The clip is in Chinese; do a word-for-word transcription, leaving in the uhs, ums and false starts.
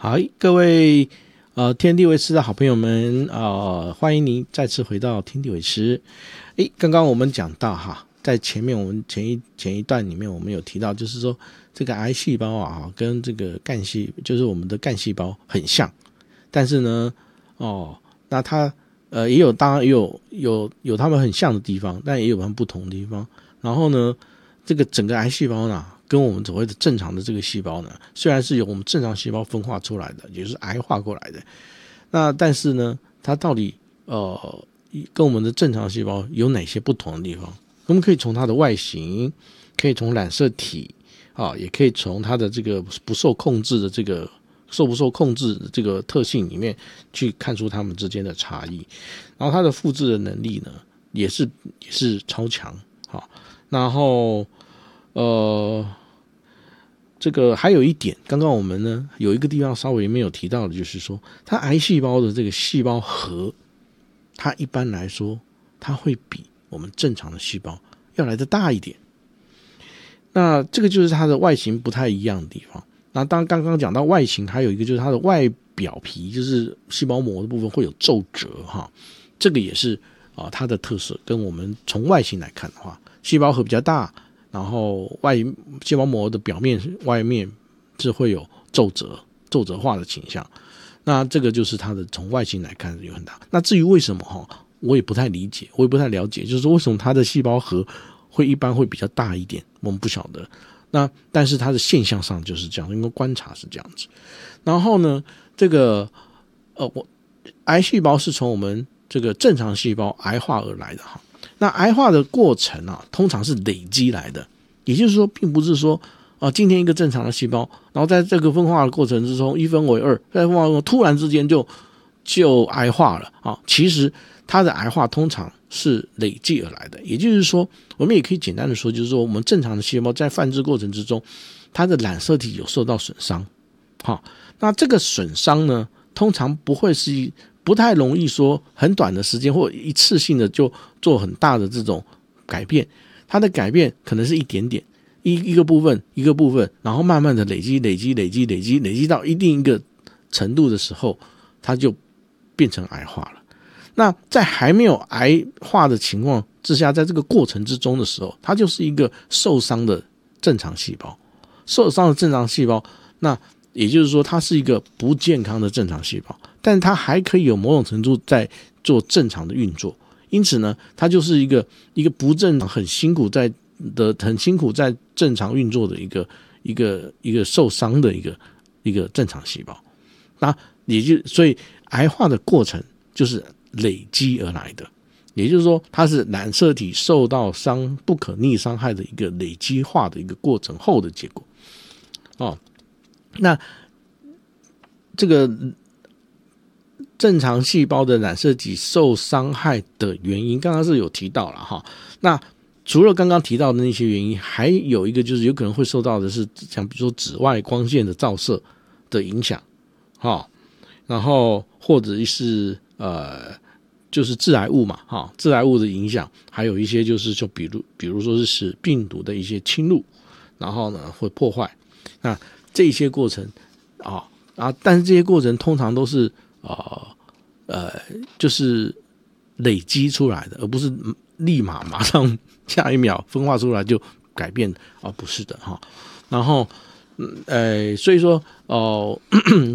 好，各位呃天地为师的好朋友们，呃，欢迎您再次回到天地为师。诶，刚刚我们讲到哈，在前面我们前一前一段里面，我们有提到，就是说这个癌细胞啊，跟这个干细，就是我们的干细胞很像，但是呢，哦，那它呃也有，当然也有有有它们很像的地方，但也有它们不同的地方。然后呢，这个整个癌细胞呢，跟我们所谓的正常的这个细胞呢，虽然是由我们正常细胞分化出来的，也就是癌化过来的，那但是呢，它到底呃跟我们的正常细胞有哪些不同的地方？我们可以从它的外形，可以从染色体啊，也可以从它的这个不受控制的这个受不受控制的这个特性里面去看出它们之间的差异。然后它的复制的能力呢，也是也是超强。好，然后呃。这个还有一点，刚刚我们呢有一个地方稍微没有提到的，就是说，它癌细胞的这个细胞核，它一般来说，它会比我们正常的细胞要来得大一点。那这个就是它的外形不太一样的地方。那当刚刚讲到外形，还有一个就是它的外表皮，就是细胞膜的部分会有皱褶哈，这个也是啊、呃、它的特色。跟我们从外形来看的话，细胞核比较大。然后外细胞膜的表面外面是会有皱褶皱褶化的倾向，那这个就是它的从外形来看有很大。那至于为什么哈，我也不太理解，我也不太了解，就是说为什么它的细胞核会一般会比较大一点，我们不晓得。那但是它的现象上就是这样，因为观察是这样子。然后呢，这个呃，我癌细胞是从我们这个正常细胞癌化而来的哈。那癌化的过程啊，通常是累积来的，也就是说，并不是说啊，今天一个正常的细胞，然后在这个分化的过程之中，一分为二，在分化中突然之间就就癌化了啊。其实它的癌化通常是累积而来的，也就是说，我们也可以简单的说，就是说，我们正常的细胞在繁殖过程之中，它的染色体有受到损伤，好，那这个损伤呢，通常不会是。不太容易说很短的时间或一次性的就做很大的这种改变，它的改变可能是一点点，一一个部分一个部分，然后慢慢的累积累积累积累积累积到一定一个程度的时候，它就变成癌化了。那在还没有癌化的情况之下，在这个过程之中的时候，它就是一个受伤的正常细胞，受伤的正常细胞，那也就是说它是一个不健康的正常细胞。但它还可以有某种程度在做正常的运作，因此呢，它就是一个一个不正常、很辛苦在的很辛苦在正常运作的一个一个一个受伤的一个一个正常细胞。那也就所以癌化的过程就是累积而来的，也就是说，它是染色体受到伤不可逆伤害的一个累积化的一个过程后的结果。哦，那这个。正常细胞的染色体受伤害的原因，刚刚是有提到了哈。那除了刚刚提到的那些原因，还有一个就是有可能会受到的是像比如说紫外光线的照射的影响，哈，然后或者是呃就是致癌物嘛，哈，致癌物的影响，还有一些就是就比如比如说是使病毒的一些侵入，然后呢会破坏，那这些过程啊啊，但是这些过程通常都是。呃呃，就是累积出来的，而不是立马马上下一秒分化出来就改变啊、呃，不是的哈。然后，呃，所以说哦。呃